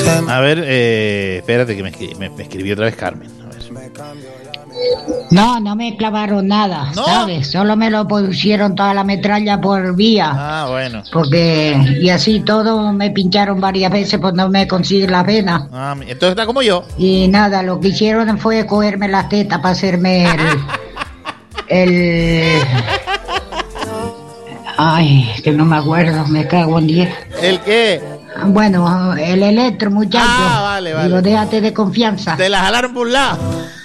A ver, espérate que me escribió otra vez Carmen. A ver. No me clavaron nada, ¿No? ¿sabes? Solo me lo pusieron toda la metralla por vía. Ah, bueno. Y así todo me pincharon varias veces, pues no me consiguen la vena. Ah, entonces está como yo. Y nada, lo que hicieron fue cogerme las tetas para hacerme el... Ay, que no me acuerdo, me cago en 10. ¿El qué? Bueno, el electro, muchacho. Ah, vale. Digo, déjate de confianza. Te la jalaron por un lado.